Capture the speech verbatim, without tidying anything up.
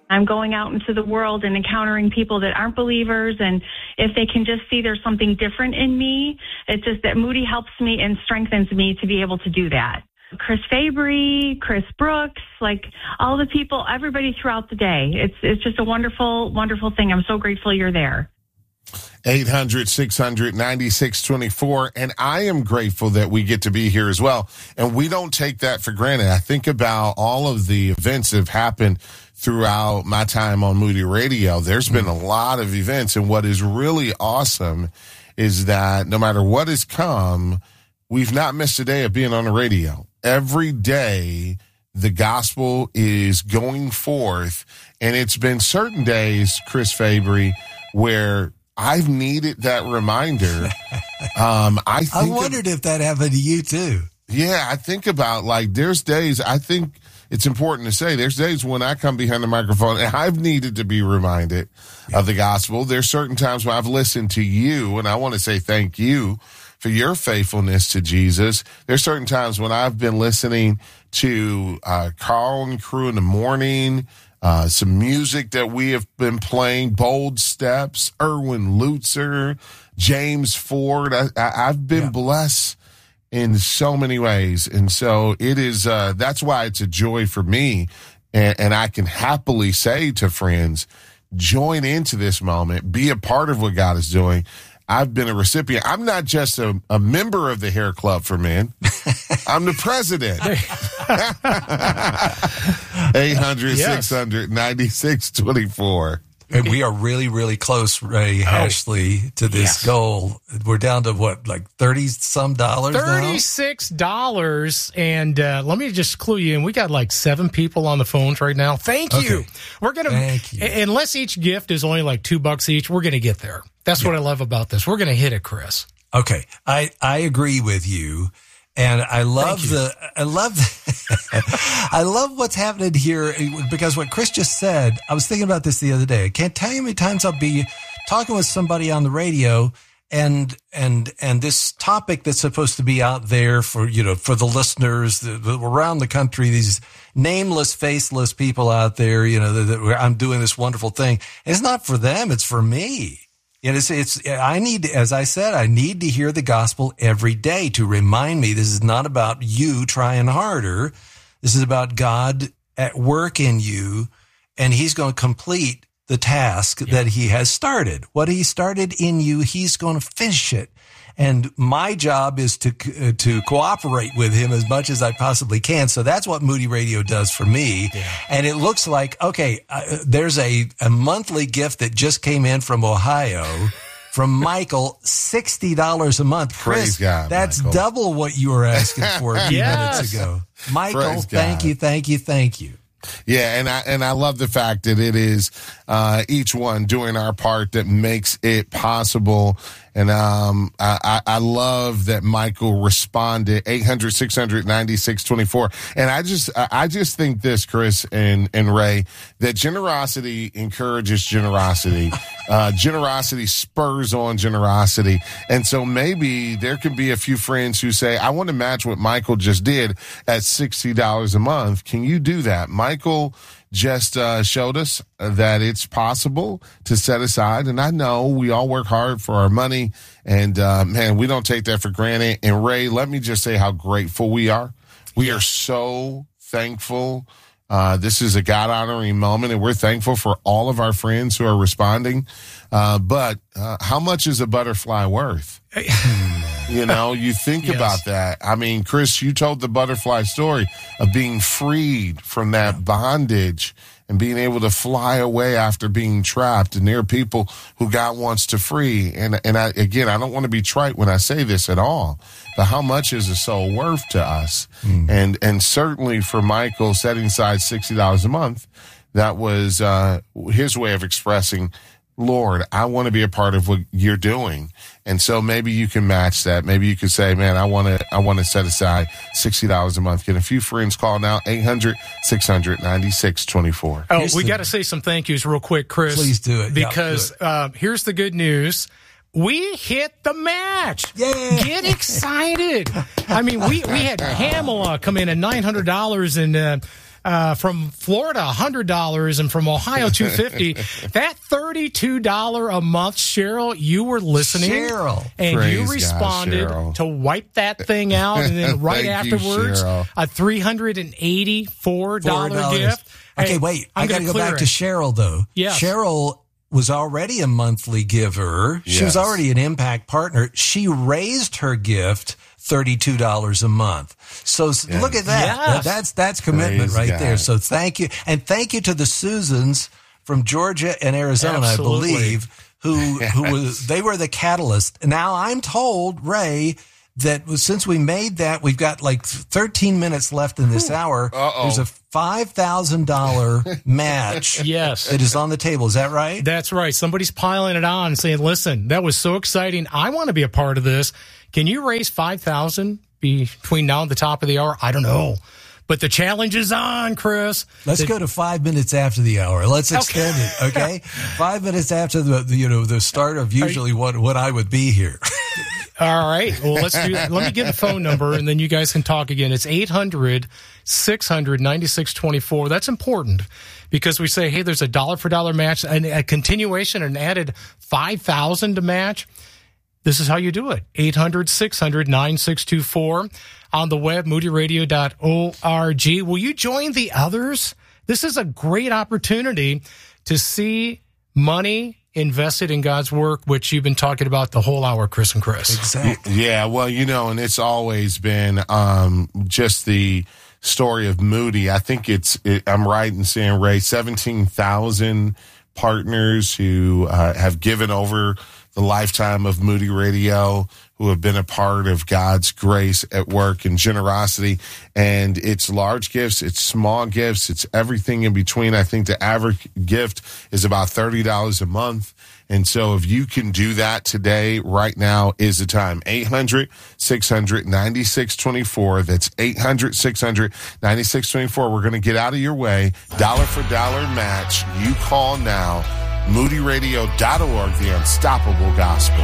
I'm going out into the world and encountering people that aren't believers. And if they can just see there's something different in me, it's just that Moody helps me and strengthens me to be able to do that. Chris Fabry, Chris Brooks, like all the people, everybody throughout the day. It's it's just a wonderful, wonderful thing. I'm so grateful you're there. eight hundred, six hundred, ninety-six twenty-four. And I am grateful that we get to be here as well. And we don't take that for granted. I think about all of the events that have happened throughout my time on Moody Radio. There's been a lot of events. And what is really awesome is that no matter what has come, we've not missed a day of being on the radio. Every day, the gospel is going forth. And it's been certain days, Chris Fabry, where I've needed that reminder. Um, I think I wondered of, if that happened to you too. Yeah, I think about like there's days, I think it's important to say there's days when I come behind the microphone and I've needed to be reminded yeah. of the gospel. There's certain times when I've listened to you, and I want to say thank you for your faithfulness to Jesus. There's certain times when I've been listening to uh, Carl and crew in the morning, Uh, some music that we have been playing, Bold Steps, Erwin Lutzer, James Ford. I, I, I've been yeah. blessed in so many ways. And so it is, uh, that's why it's a joy for me. And, and I can happily say to friends, join into this moment, be a part of what God is doing. I've been a recipient. I'm not just a, a member of the Hair Club for Men. I'm the president. eight hundred, six hundred, ninety-six twenty-four. And we are really, really close, Ray oh, Ashley, to this yes. goal. We're down to what, like thirty some dollars now? thirty-six dollars. And uh, let me just clue you in. We got like seven people on the phones right now. Thank you. Okay. We're going to, unless each gift is only like two bucks each, we're going to get there. That's yeah. what I love about this. We're going to hit it, Chris. Okay. I, I agree with you. And I love the, I love, I love what's happening here, because what Chris just said, I was thinking about this the other day. I can't tell you how many times I'll be talking with somebody on the radio, and, and, and this topic that's supposed to be out there for, you know, for the listeners the, the, around the country, these nameless, faceless people out there, you know, that, that I'm doing this wonderful thing. And it's not for them. It's for me. And it's, it's, I need, as I said, I need to hear the gospel every day to remind me this is not about you trying harder. This is about God at work in you, and he's going to complete the task yeah. that he has started. What he started in you, he's going to finish it. And my job is to uh, to cooperate with him as much as I possibly can. So that's what Moody Radio does for me. Yeah. And it looks like, okay, uh, there's a, a monthly gift that just came in from Ohio from Michael, sixty dollars a month. Chris, Praise God, that's Michael. Double what you were asking for a few yes. minutes ago. Michael, Praise thank God. you, thank you, thank you. Yeah, and I and I love the fact that it is uh, each one doing our part that makes it possible. And um, I, I love that Michael responded eight hundred, six hundred, ninety-six twenty-four. And I just I just think this, Chris and, and Ray, that generosity encourages generosity. Uh, generosity spurs on generosity. And so maybe there could be a few friends who say, I want to match what Michael just did at sixty dollars a month. Can you do that? Michael just uh, showed us that it's possible to set aside. And I know we all work hard for our money, and uh, man, we don't take that for granted. And Ray, let me just say how grateful we are. We are so thankful. Uh, this is a God-honoring moment, and we're thankful for all of our friends who are responding. Uh, but uh, how much is a butterfly worth? You know, you think yes. about that. I mean, Chris, you told the butterfly story of being freed from that bondage and being able to fly away after being trapped. And there are people who God wants to free. And, and I, again, I don't want to be trite when I say this at all, but how much is a soul worth to us? Mm. And, and certainly for Michael setting aside sixty dollars a month, that was, uh, his way of expressing, Lord, I want to be a part of what you're doing. And so maybe you can match that. Maybe you could say, man, I want to, I want to set aside sixty dollars a month. Get a few friends call now, eight hundred, six hundred, ninety-six twenty-four. Oh, here's we got to say some thank yous real quick, Chris. Please do it. Because yeah, do it. Uh, here's the good news. We hit the match. Yeah. Get excited. I mean, we, we had Pamela come in at nine hundred dollars, and, uh, Uh, from Florida, one hundred dollars, and from Ohio, two hundred fifty dollars. That thirty-two dollars a month, Cheryl, you were listening. Cheryl. And Praise you responded God, to wipe that thing out, and then right Thank you, afterwards, Cheryl. a three hundred eighty-four dollars gift. Okay, Hey, wait. I'm I got to gonna go back clear to it. Cheryl, though. Yes. Cheryl was already a monthly giver. She was Yes. already an impact partner. She raised her gift thirty-two dollars a month. So s look at that. Yes. That- That's that's commitment Praise right God. there. So thank you. And thank you to the Susans from Georgia and Arizona, Absolutely. I believe, who who was they were the catalyst. Now I'm told, Ray, that since we made that, we've got like thirteen minutes left in this hour. Uh-oh. There's a five thousand dollars match. Yes. That is on the table. Is that right? That's right. Somebody's piling it on and saying, listen, that was so exciting. I want to be a part of this. Can you raise five thousand dollars between now and the top of the hour? I don't know. But the challenge is on, Chris. Let's The- go to five minutes after the hour. Let's extend it, okay? Five minutes after the, the you know the start of usually what what I would be here. All right. Well, let's do that. Let me give the phone number, and then you guys can talk again. It's eight hundred, six hundred, ninety-six twenty-four. That's important because we say, hey, there's a dollar for dollar match, and a continuation, an added five thousand to match. This is how you do it. eight hundred, six hundred, ninety-six twenty-four. On the web, moody radio dot org. Will you join the others? This is a great opportunity to see money invested in God's work, which you've been talking about the whole hour, Chris and Chris. Exactly. Yeah, well, you know, and it's always been um, just the story of Moody. I think it's, it, I'm right in saying, Ray, seventeen thousand partners who uh, have given over the lifetime of Moody Radio, who have been a part of God's grace at work and generosity. And it's large gifts, it's small gifts, it's everything in between. I think the average gift is about thirty dollars a month. And so if you can do that today, right now is the time. eight hundred, six hundred, ninety-six twenty-four. That's eight hundred, six hundred, ninety-six twenty-four. We're going to get out of your way. Dollar for dollar match. You call now. moody radio dot org, the unstoppable gospel.